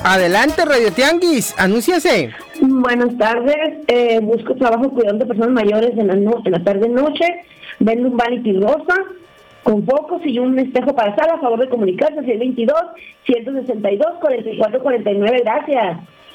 Adelante, Radio Tianguis, anúnciase. Buenas tardes, busco trabajo cuidando de personas mayores en la tarde-noche, vendo un vanity rosa con focos y un espejo para sala, a favor de comunicarse, 622-162-4449, gracias.